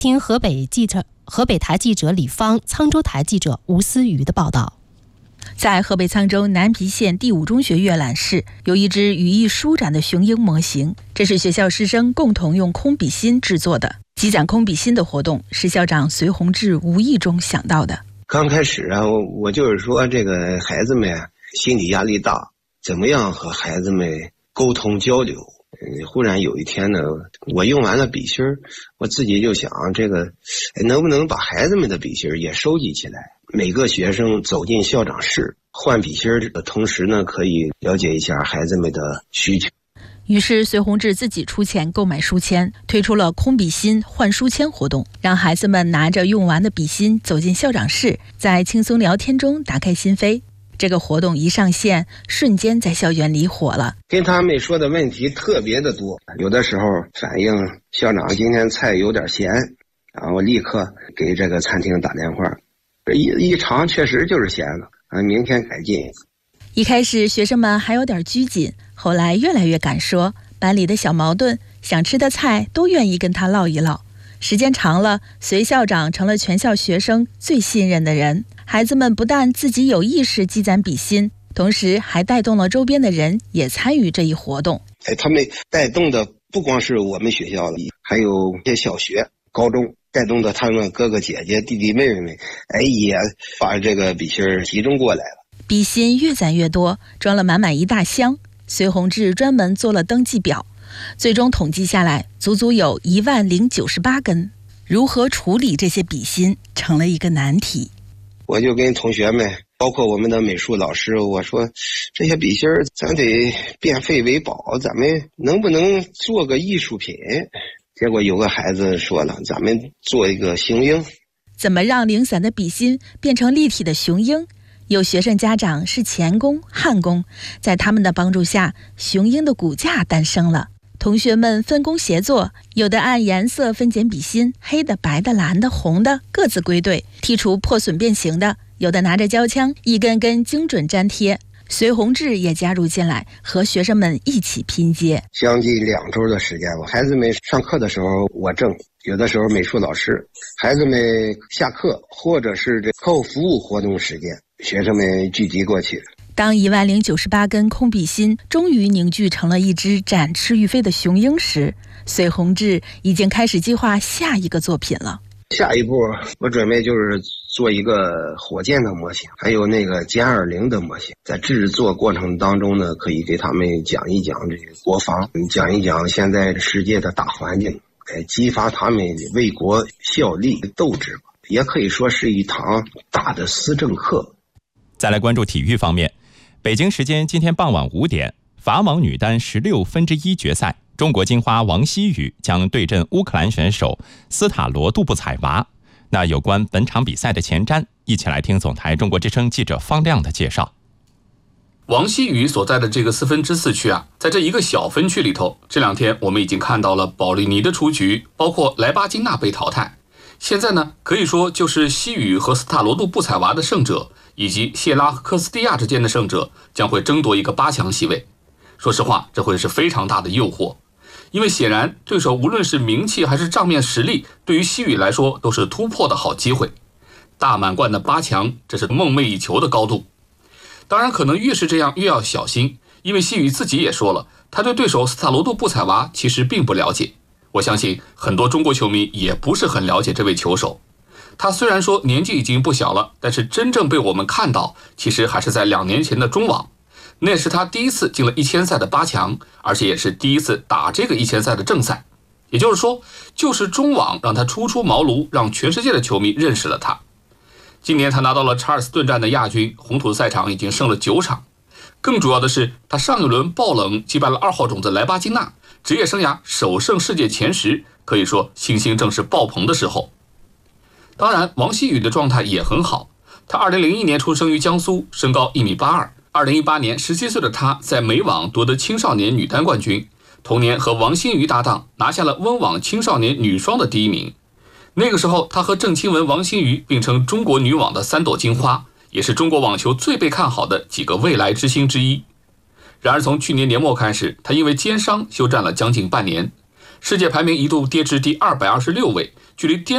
听河北台记者李芳、沧州台记者吴思瑜的报道。 在河北沧州南皮县第5中学阅览室，有一只羽翼舒展的雄鹰模型，这是学校师生共同用空笔芯制作的。积攒空笔芯的活动是校长隋宏志无意中想到的。 刚开始啊，我就是说这个孩子们心理压力大，怎么样和孩子们沟通交流。忽然有一天呢，我用完了笔芯儿，我自己就想这个能不能把孩子们的笔芯儿也收集起来，每个学生走进校长室换笔芯儿的同时呢，可以了解一下孩子们的需求。 于是隋宏志自己出钱购买书签，推出了空笔芯换书签活动，让孩子们拿着用完的笔芯走进校长室，在轻松聊天中打开心扉。这个活动一上线，瞬间在校园里火了。 跟他们说的问题特别的多，有的时候反映校长今天菜有点咸，然后立刻给这个餐厅打电话，一尝确实就是咸了，明天改进。 一开始学生们还有点拘谨，后来越来越敢说，班里的小矛盾、想吃的菜都愿意跟他唠一唠。时间长了，隋校长成了全校学生最信任的人。孩子们不但自己有意识积攒笔芯，同时还带动了周边的人也参与这一活动。 他们带动的不光是我们学校的，还有一些小学、高中，带动的他们哥哥姐姐、弟弟妹妹们，也把这个笔芯集中过来了。 笔芯越攒越多，装了满满一大箱。隋宏志专门做了登记表，最终统计下来，足足有10098根。如何处理这些笔芯，成了一个难题。 我就跟同学们，包括我们的美术老师，我说这些笔芯咱得变废为宝，咱们能不能做个艺术品？结果有个孩子说了，咱们做一个雄鹰。 怎么让零散的笔芯变成立体的雄鹰？有学生家长是钳工、焊工，在他们的帮助下，雄鹰的骨架诞生了。同学们分工协作，有的按颜色分拣笔芯，黑的、白的、蓝的、红的，各自归队，剔除破损变形的；有的拿着胶枪，一根根精准粘贴。隋宏志也加入进来，和学生们一起拼接。 将近2周的时间吧，孩子们上课的时候我正，有的时候美术老师，孩子们下课或者是这课后服务活动时间，学生们聚集过去。 当10098根空笔芯终于凝聚成了一只展翅欲飞的雄鹰时，隋宏志已经开始计划下一个作品了。 下一步我准备就是做一个火箭的模型，还有那个歼20的模型。在制作过程当中呢，可以给他们讲一讲这个国防，讲一讲现在世界的大环境，激发他们为国效力的斗志，也可以说是一堂大的思政课。 再来关注体育方面，北京时间今天傍晚5点，法网女单16分之一决赛，中国金花王希雨将对阵乌克兰选手斯塔罗杜布采娃。那有关本场比赛的前瞻，一起来听总台中国之声记者方亮的介绍。 王希雨所在的这个4分之4区啊，在这一个小分区里头，这2天我们已经看到了保利尼的出局，包括莱巴金娜被淘汰。现在呢，可以说就是希雨和斯塔罗杜布采娃的胜者，以及谢拉和科斯蒂亚之间的胜者将会争夺一个8强席位。说实话，这会是非常大的诱惑，因为显然对手无论是名气还是账面实力，对于希雨来说都是突破的好机会。大满贯的8强，这是梦寐以求的高度。当然，可能越是这样越要小心，因为希雨自己也说了，他对对手斯塔罗杜布采娃其实并不了解。我相信很多中国球迷也不是很了解这位球手。他虽然说年纪已经不小了，但是真正被我们看到，其实还是在2年前的中网。那也是他第一次进了1000赛的8强，而且也是第一次打这个1000赛的正赛。也就是说，就是中网让他初出茅庐，让全世界的球迷认识了他。今年他拿到了查尔斯顿站的亚军，红土赛场已经胜了9场。更主要的是，他上一轮爆冷击败了2号种子莱巴金娜，职业生涯首胜世界前10，可以说信心正是爆棚的时候。当然，王希雨的状态也很好。他2001年出生于江苏，身高1.82米。2018年17岁的他在美网夺得青少年女单冠军，同年和王欣瑜搭档拿下了温网青少年女双的第1名。那个时候，他和郑钦文、王欣瑜并称中国女网的3朵金花，也是中国网球最被看好的几个未来之星之一。然而从去年年末开始，他因为肩伤休战了将近半年，世界排名一度跌至第226位，距离巅